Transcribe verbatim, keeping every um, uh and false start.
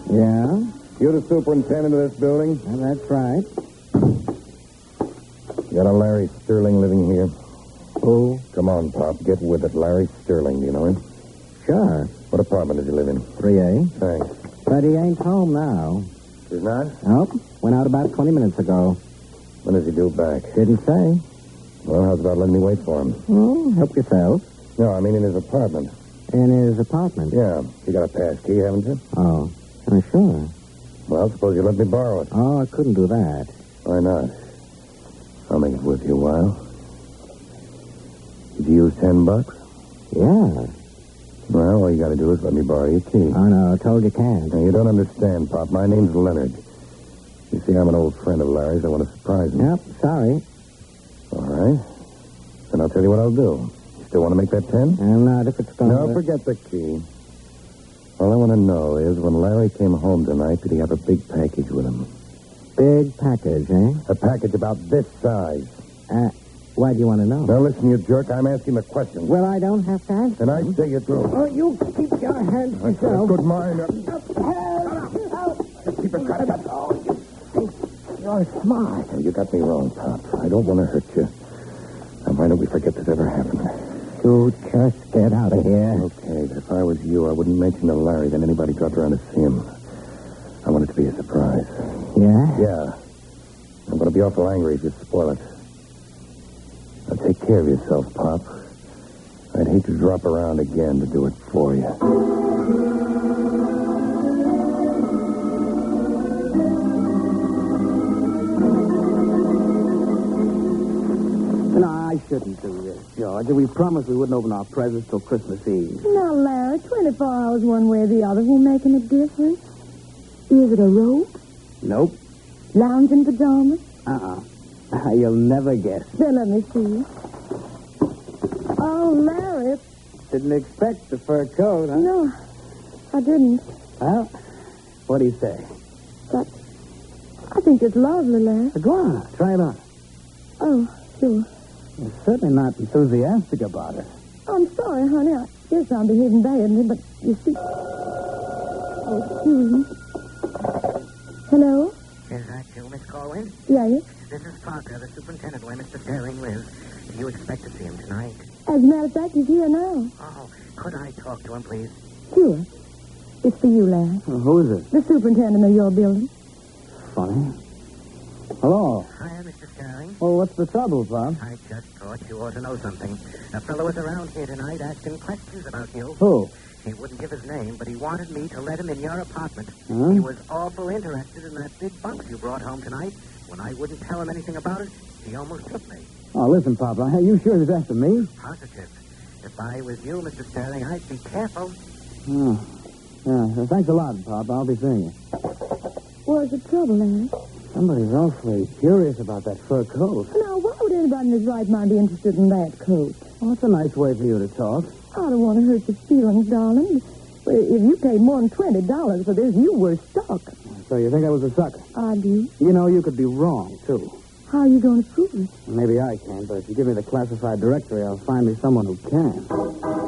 Yeah? You're the superintendent of this building? Well, that's right. You got a Larry Sterling living here? Who? Come on, Pop. Get with it. Larry Sterling. Do you know him? Sure. What apartment does he live in? three A. Thanks. But he ain't home now. He's not? Nope. Went out about twenty minutes ago. When does he do back? Didn't say. Well, how's about letting me wait for him? Oh, help yourself. No, I mean in his apartment. In his apartment? Yeah. You got a pass key, haven't you? Oh, uh, sure. Well, suppose you let me borrow it. Oh, I couldn't do that. Why not? I'll make it worth your while. Did you use ten bucks? Yeah. Well, all you got to do is let me borrow your key. Oh, no, I told you can't. Now, you don't understand, Pop. My name's Leonard. You see, I'm an old friend of Larry's. I want to surprise him. Yep, sorry. All right. Then I'll tell you what I'll do. You still want to make that ten? I'm not if it's going No, to... forget the key. All I want to know is when Larry came home tonight, did he have a big package with him? Big package, eh? A package about this size. Uh, why do you want to know? Now, listen, you jerk. I'm asking the question. Well, I don't have to answer. And I say you do. Oh, you keep your hands to That's a yourself. good mind. Help! Just keep it cut. cut. Oh, you think you're smart. Oh, you got me wrong, Pop. I don't want to hurt you. Now, why don't we forget this ever happened? You just get out of here. Okay, but if I was you, I wouldn't mention to Larry that anybody dropped around to see him. I want it to be a surprise. Yeah? Yeah. I'm going to be awful angry if you spoil it. Now, take care of yourself, Pop. I'd hate to drop around again to do it for you. No, I shouldn't do this, George. We promised we wouldn't open our presents till Christmas Eve. Now, Larry, twenty-four hours one way or the other won't make any difference. Is it a robe? Nope. Lounging pajamas? Uh-uh. You'll never guess. Then let me see. Oh, Larry. Didn't expect the fur coat, huh? No, I didn't. Well, what do you say? But I think it's lovely, Larry. Go on, try it on. Oh, sure. You're certainly not enthusiastic about it. I'm sorry, honey. I guess I'm behaving badly, but you see... Oh, excuse me. Hello? Is that you, Miss Corwin? Yes? This is Parker, the superintendent where Mister Sterling lives. Do you expect to see him tonight? As a matter of fact, he's here now. Oh, could I talk to him, please? Sure. It's for you, Larry. Well, who is it? The superintendent of your building. Funny. Hello. Hi, Mister Sterling. Well, what's the trouble, Bob? I just thought you ought to know something. A fellow was around here tonight asking questions about you. Who? He wouldn't give his name, but he wanted me to let him in your apartment. Huh? He was awful interested in that big box you brought home tonight. When I wouldn't tell him anything about it, he almost hit me. Oh, listen, Papa. Are you sure this after me? Positive. If I was you, Mister Sterling, I'd be careful. Oh. Yeah, well, thanks a lot, Pop. I'll be seeing you. What's the trouble, Larry? Somebody's awfully curious about that fur coat. Now, why would anybody in his right mind be interested in that coat? Well, that's a nice way for you to talk. I don't want to hurt your feelings, darling. But if you paid more than twenty dollars for this, you were stuck. So you think I was a sucker? I do. You know, you could be wrong, too. How are you going to prove it? Maybe I can, but if you give me the classified directory, I'll find me someone who can.